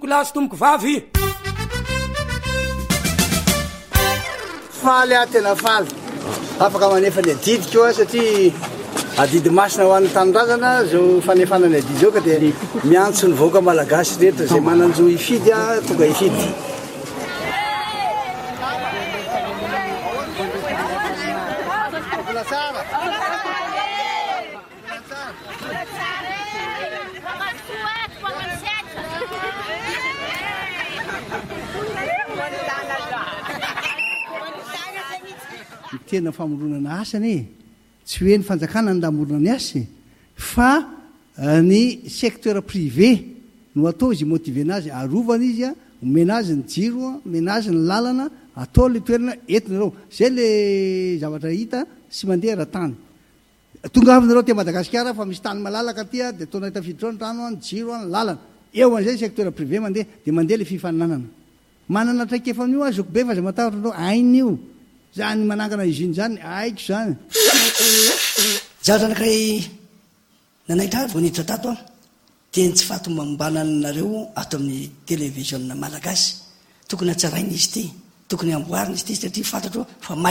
tomboko lahy sy tomboko vavy. Faly aho tena faly. Afaka manefa ny adidiko aho satria adidy masina ho an'ny tanindrazana zao fanefanany adidy zao ka dia miantso ny vahoaka malagasy rehetra zay mananjo hifidy a tonga hifidy. Tena famoronana asany tsy hoe ny fanjakana ny lamorona ny asy fa ny secteur privé no atao izy motive anazy arovana izy a omena azy ny jiro a omena azy ny lalana atao le toerana entinareo zay le zavatra hita sy mandeha ra-tany tonga avinareo te Madagasikara fa misy tany malalaka aty a dia ataona hitafiditra ny trano a ny jiro a ny lalana eo an'izay secteur privé mandeha dia mandeha le fifaninanana manana traikefa amin'io a zokobe fa zay matahotra anao ain'io zany manangana iziny zany aiko zany zaho anankiray nanaitra vao niditra tato a teny tsy fato mambananareo ato amin'ny télévision malagasy tokony hatsaraina izy ity tokony amboarina izy ity satria fantatro fa